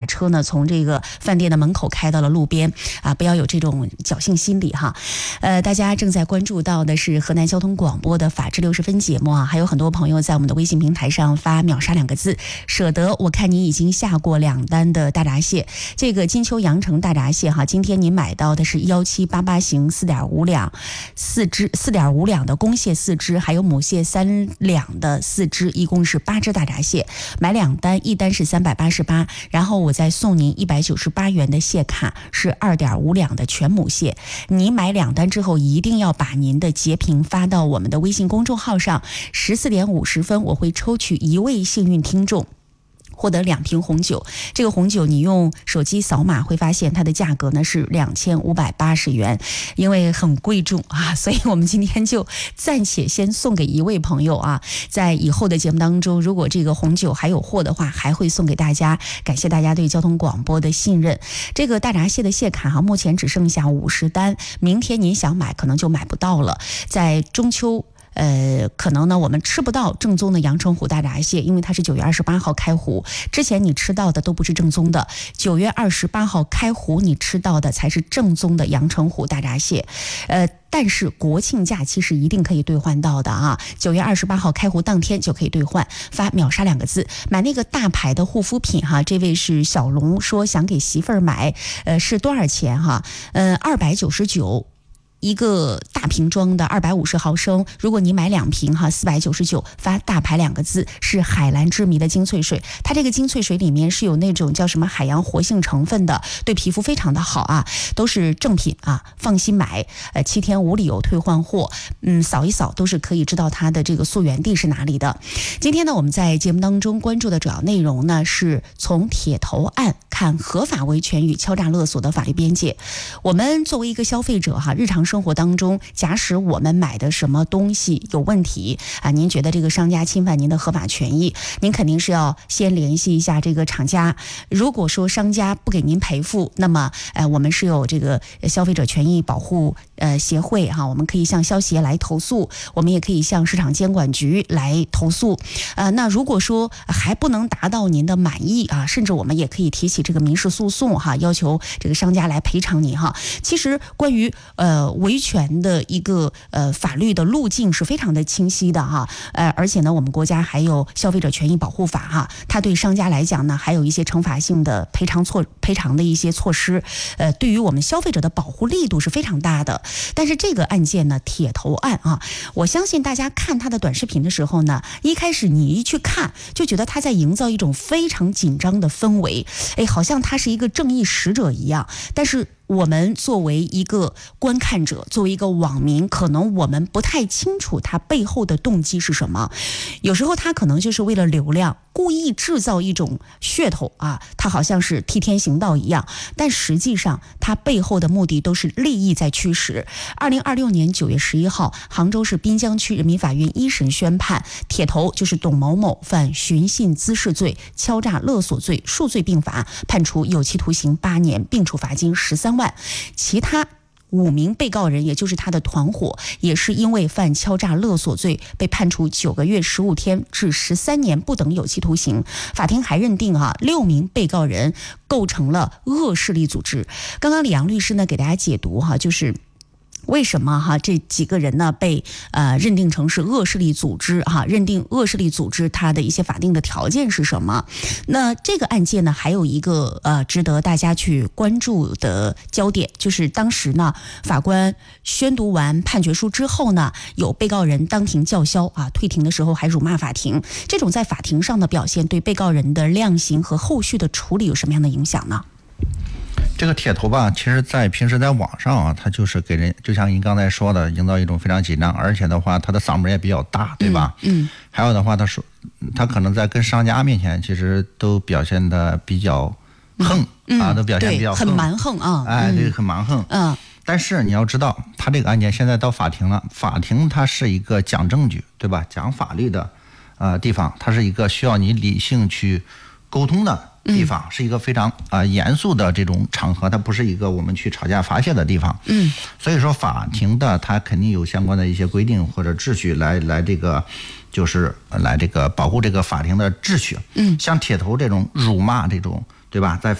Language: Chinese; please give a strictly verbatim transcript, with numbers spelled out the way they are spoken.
车呢从这个饭店的门口开到了路边啊，不要有这种侥幸心理哈。呃，大家正在关注到的是河南交通广播的法治六十分节目啊，还有很多朋友在我们的微信平台上发秒杀两个字，舍得。我看你已经下过两单的大闸蟹，这个金秋阳城大闸蟹哈，今天你买到的是幺七八八型四点五两四只四点五两的公蟹四只，还有母蟹三两的四只，一共是八只大闸蟹，买两单，一单是三百八十八，然后我再送您一百九十八元的蟹卡，是二点五两的全母蟹。你买两单之后，一定要把您的截屏发到我们的微信公众号上，十四点五十分我会抽取一位幸运听众，获得两瓶红酒。这个红酒你用手机扫码会发现它的价格呢是两千五百八十元，因为很贵重啊，所以我们今天就暂且先送给一位朋友啊，在以后的节目当中，如果这个红酒还有货的话，还会送给大家。感谢大家对交通广播的信任。这个大闸蟹的蟹卡哈、啊，目前只剩下五十单，明天您想买可能就买不到了。在中秋。呃，可能呢，我们吃不到正宗的阳澄湖大闸蟹，因为它是九月二十八号开湖，之前你吃到的都不是正宗的。九月二十八号开湖，你吃到的才是正宗的阳澄湖大闸蟹。呃，但是国庆假期是一定可以兑换到的啊！九月二十八号开湖当天就可以兑换，发秒杀两个字，买那个大牌的护肤品哈。这位是小龙说想给媳妇儿买，呃，是多少钱哈？呃，二百九十九。一个大瓶装的二百五十毫升，如果你买两瓶哈，四百九十九，发大牌两个字，是海蓝之谜的精粹水。它这个精粹水里面是有那种叫什么海洋活性成分的，对皮肤非常的好啊，都是正品啊，放心买。呃，七天无理由退换货，嗯，扫一扫都是可以知道它的这个溯源地是哪里的。今天呢，我们在节目当中关注的主要内容呢，是从铁头案看合法维权与敲诈勒索的法律边界。我们作为一个消费者哈，日常生活当中，假使我们买的什么东西有问题啊，您觉得这个商家侵犯您的合法权益，您肯定是要先联系一下这个厂家。如果说商家不给您赔付，那么呃，我们是有这个消费者权益保护呃协会哈、啊，我们可以向消协来投诉，我们也可以向市场监管局来投诉。呃，那如果说还不能达到您的满意啊，甚至我们也可以提起这个民事诉讼哈、啊，要求这个商家来赔偿您哈。其实关于呃维权的一个呃法律的路径是非常的清晰的哈，呃，而且呢，我们国家还有消费者权益保护法哈，它对商家来讲呢，还有一些惩罚性的赔偿措赔偿的一些措施，呃，对于我们消费者的保护力度是非常大的。但是这个案件呢，铁头案啊，我相信大家看它的短视频的时候呢，一开始你一去看就觉得他在营造一种非常紧张的氛围，哎，好像他是一个正义使者一样，但是我们作为一个观看者，作为一个网民，可能我们不太清楚他背后的动机是什么。有时候他可能就是为了流量，故意制造一种噱头啊，他好像是替天行道一样，但实际上他背后的目的都是利益在驱使。二零二六年九月十一号，杭州市滨江区人民法院一审宣判，铁头就是董某某犯寻衅滋事罪、敲诈勒索罪，数罪并罚，判处有期徒刑八年，并处罚金十三万。其他五名被告人，也就是他的团伙，也是因为犯敲诈勒索罪，被判处九个月十五天至十三年不等有期徒刑。法庭还认定啊，六名被告人构成了恶势力组织。刚刚李阳律师呢给大家解读哈、啊，就是为什么哈这几个人呢被呃认定成是恶势力组织哈？认定恶势力组织它的一些法定的条件是什么？那这个案件呢，还有一个呃值得大家去关注的焦点，就是当时呢法官宣读完判决书之后呢，有被告人当庭叫嚣啊，退庭的时候还辱骂法庭。这种在法庭上的表现，对被告人的量刑和后续的处理有什么样的影响呢？ 这个铁头吧，其实在平时在网上啊，他就是给人，就像您刚才说的，营造一种非常紧张，而且的话，他的嗓门也比较大，对吧？ 嗯。嗯还有的话，他说，他可能在跟商家面前，其实都表现的比较横、嗯、啊，都表现比较横， 很蛮横啊。 哎，对，很蛮横。 嗯。 但是你要知道，他这个案件现在到法庭了，法庭它是一个讲证据，对吧？讲法律的呃地方，它是一个需要你理性去沟通的地方，嗯、是一个非常啊、呃、严肃的这种场合，它不是一个我们去吵架发泄的地方。 嗯， 所以说法庭的它肯定有相关的一些规定或者秩序来来这个，就是来这个保护这个法庭的秩序。嗯，像铁头这种辱骂这种，对吧？在